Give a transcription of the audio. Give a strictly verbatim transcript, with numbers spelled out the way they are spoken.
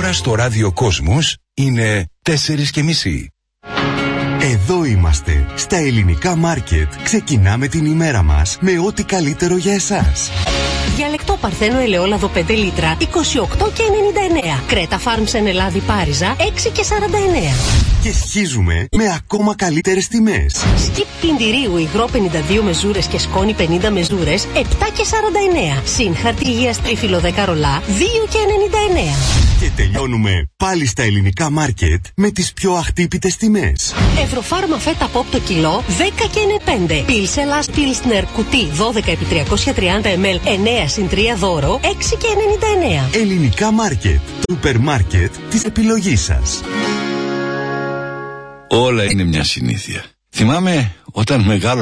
ώρα στο ράδιο Κόσμος είναι τέσσερις και μισή. Εδώ είμαστε, στα Ελληνικά Μάρκετ. Ξεκινάμε την ημέρα μας με ό,τι καλύτερο για εσάς. Διαλεκτό Παρθένο ελαιόλαδο πέντε λίτρα, είκοσι οκτώ και ενενήντα εννέα. Κρέτα Φάρμς εν Ελλάδη Πάριζα, έξι και σαράντα εννέα. Και σχίζουμε με ακόμα καλύτερες τιμές. Σκιπ πλυντηρίου υγρό πενήντα δύο μεζούρες και σκόνη πενήντα μεζούρες, επτά και σαράντα εννέα. Συν χαρτί υγείας τρίφυλλο δέκα ρολά, δύο και ενενήντα εννέα. Και τελειώνουμε πάλι στα Ελληνικά Μάρκετ με τις πιο αχτύπητες τιμές. Ευρωφάρμα φέτα πόπ το κιλό, δέκα και ενενήντα πέντε. Πίλσελας Πίλσνερ κουτί δώδεκα επί τριακόσια τριάντα μιλιλίτρα, εννέα συν τρία δώρο, έξι και ενενήντα εννέα. Ελληνικά Μάρκετ, το σούπερ μάρκετ της επιλογής σας. Όλα είναι μια συνήθεια. Θυμάμαι όταν μεγάλο